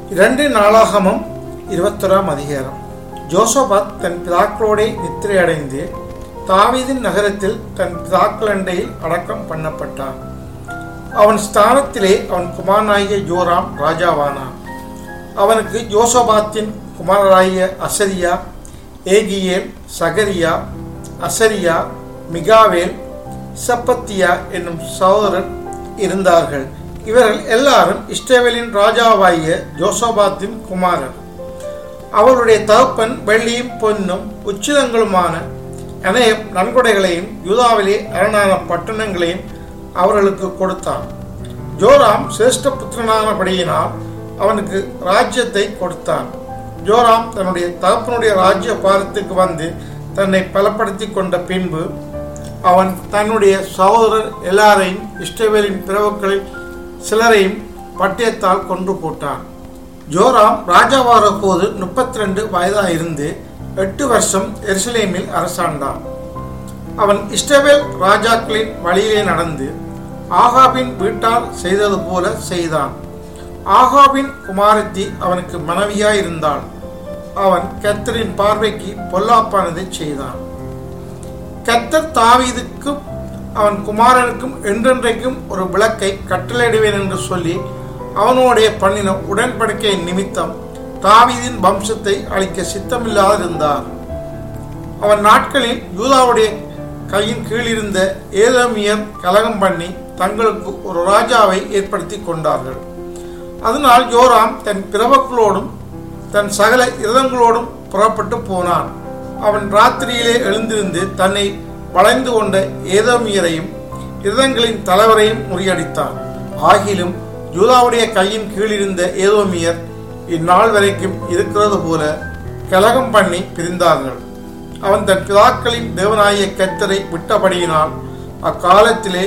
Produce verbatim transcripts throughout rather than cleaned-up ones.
இரண்டு நாளாகமம் இருபத்தொராம் அதிகாரம். ஜோசபாத் தன் பிதாக்களோடே நித்திரையடைந்து தாவீதின் நகரத்தில் தன் பிதாக்களண்டையில் அடக்கம் பண்ணப்பட்டான். அவன் ஸ்தானத்திலே அவன் குமாரனாகிய யோராம் ராஜாவானான். அவனுக்கு ஜோசபாத்தின் குமாரராகிய அசரியா, ஏகியேல், சகரியா, அசரியா, மிகாவேல், சப்பத்தியா என்னும் சகோதரர் இருந்தார்கள். இவர்கள் எல்லாரும் இஸ்ரவேலின் ராஜாவாகிய ஜோசபாத்தின் குமாரர். அவருடைய தகப்பன் வெள்ளியும் பொன்னும் உச்சிதங்களுமான அநேக நன்கொடைகளையும் யூதாவிலே அரணான பட்டணங்களையும் அவர்களுக்கு கொடுத்தான். ஜோராம் சிரேஷ்ட புத்திரனானபடியினால் அவனுக்கு ராஜ்யத்தை கொடுத்தான். ஜோராம் தன்னுடைய தகப்பனுடைய ராஜ்ய பாரத்துக்கு வந்து தன்னை பலப்படுத்தி கொண்ட பின்பு அவன் தன்னுடைய சகோதரர் எல்லாரையும் இஸ்ரவேலின் பிறவுகளில் சிலரையும் பட்டயத்தால் கொன்று போட்டான். ஜோராம் ராஜாவான போது முப்பத்தி ரெண்டு வயதாக இருந்து எட்டு வருஷம் எருசலேமில் அரசாண்டான். அவன் இஸ்ரவேல் ராஜாக்களின் வழியிலே நடந்து ஆகாபின் வீட்டார் செய்தது போல செய்தான். ஆகாபின் குமாரத்தி அவனுக்கு மனைவியாயிருந்தாள். அவன் கர்த்தரின் பார்வைக்கு பொல்லாப்பானதை செய்தான். கர்த்தர் தாவீதுக்கும் அவன் குமாரனுக்கும் என்றென்றைக்கும் ஒரு விளக்கை கட்டளையிடுவேன் என்று சொல்லி அவனோடைய பண்ணின உடன்படிக்கை நிமித்தம் தாவீதின் வம்சத்தை அழிக்க சித்தமில்லாதிருந்தார். அவன் நாட்களில் யூதாவுடைய கையின் கீழிருந்த ஏதோமியர் கலகம் பண்ணி தங்களுக்கு ஒரு ராஜாவை ஏற்படுத்தி கொண்டார்கள். அதனால் யோராம் தன் பிறவக்களோடும் தன் சகல இரதங்களோடும் புறப்பட்டு போனான். அவன் ராத்திரியிலே எழுந்திருந்து தன்னை வளைந்து கொண்ட ஏதோமியரையும் இரதங்களின் தலைவரையும் முறியடித்தான். ஆகிலும் யூதாவுடைய கையின் கீழிருந்த ஏதோமியர் இந்நாள் வரைக்கும் இருக்கிறது போல கலகம் பண்ணி பிரிந்தார்கள். அவன் தன் பிதாக்களின் தேவனாகிய கர்த்தரை விட்டபடியினால் அக்காலத்திலே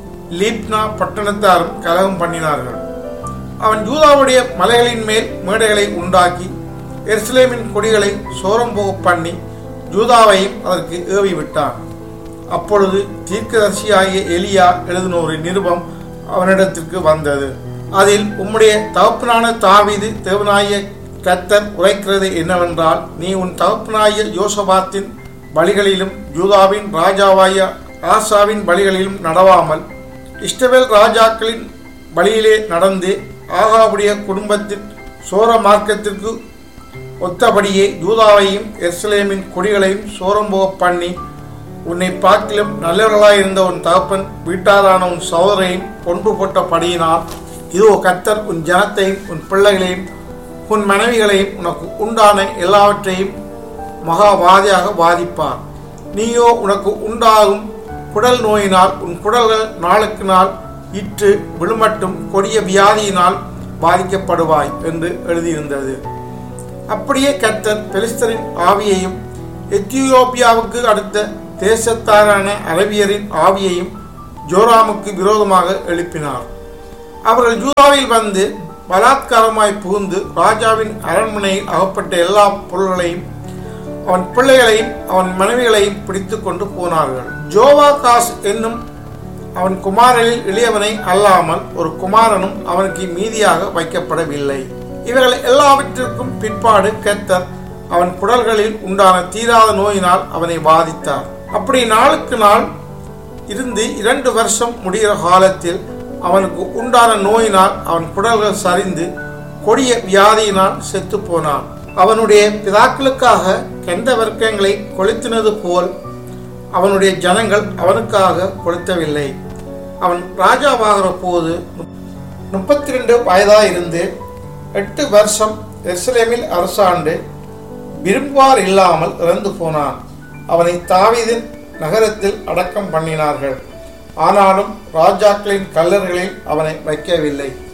லீப்னா பட்டணத்தாரும் கலகம் பண்ணினார்கள். அவன் யூதாவுடைய மலைகளின் மேல் மேடைகளை உண்டாக்கி எருசலேமின் கொடிகளை சோரம் போக பண்ணி யூதாவையும் அதற்கு ஏவி விட்டான். அப்பொழுது தீர்க்கதரிசியாகிய எலியா எழுதின ஒரு நிருபம் அவனிடத்திற்கு வந்தது. அதில் உம்முடைய தகப்பனான தாவீது தேவனாகிய கர்த்தர் உரைக்கிறது என்னவென்றால், நீ உன் தகப்பனாகிய யோசபாத்தின் வழிகளிலும் யூதாவின் ராஜாவாகிய ஆசாவின் வழிகளிலும் நடவாமல் இஸ்ரவேல் ராஜாக்களின் வழியிலே நடந்து ஆகாவுடைய குடும்பத்தின் சோர மார்க்கத்திற்கு ஒத்தபடியே யூதாவையும் எருசலேமின் கொடிகளையும் சோரம்போக பண்ணி உன்னை பார்க்கிலும் நல்லவர்களாயிருந்த உன் தகப்பன் வீட்டாரான உன் சகோதரையும் கொண்டு போட்டபடியினால் இதோ கர்த்தர் உன் ஜனத்தையும் உன் பிள்ளைகளையும் உன் மனைவிகளையும் உனக்கு உண்டான எல்லாவற்றையும் மகா வாதியாக வாதிப்பார். நீயோ உனக்கு உண்டாகும் குடல் நோயினால் உன் குடல்கள் நாளுக்கு நாள் இற்று விழுமட்டும் கொடிய வியாதியினால் பாதிக்கப்படுவாய் என்று எழுதியிருந்தது. அப்படியே கர்த்தர் பெலிஸ்தரின் ஆவியையும் எத்தியோப்பியாவுக்கு அடுத்த தேசத்தாரான அரபியரின் ஆவியையும் ஜோராமுக்கு விரோதமாக எழுப்பினார். அவர்கள் யூதாவில் வந்து பலாத்காரமாய் புகுந்து ராஜாவின் அரண்மனையில் அகப்பட்ட எல்லா பொருள்களையும் அவன் பிள்ளைகளையும் அவன் மனைவிகளையும் பிடித்து கொண்டு போனார்கள். ஜோவாகாஸ் என்னும் அவன் குமாரனில் இளையவனை அல்லாமல் ஒரு குமாரனும் அவனுக்கு மீதியாக வைக்கப்படவில்லை. இவர்கள் எல்லாவற்றிற்கும் பிற்பாடு கர்த்தர் அவன் குடல்களில் உண்டான தீராத நோயினால் அவனை பாதித்தார். அப்படி நாளுக்கு நாள் இருந்து இரண்டு வருஷம் முடிகிற காலத்தில் அவனுக்கு உண்டான நோயினால் அவன் குடல்கள் சரிந்து கொடிய வியாதியினால் செத்து போனான். அவனுடைய பிதாக்களுக்காக கெண்ட வர்க்கங்களை கொளுத்தினது போல் அவனுடைய ஜனங்கள் அவனுக்காக கொளுத்தவில்லை. அவன் ராஜாவாகிற போது முப்பத்தி ரெண்டு வயதாயிருந்து எட்டு வருஷம் எருசலேமில் அரசாண்டு விரும்புவார் இல்லாமல் இறந்து போனான். அவனை தாவீதின் நகரத்தில் அடக்கம் பண்ணினார்கள். ஆனாலும் ராஜாக்களின் கல்லறைகளில் அவனை வைக்கவில்லை.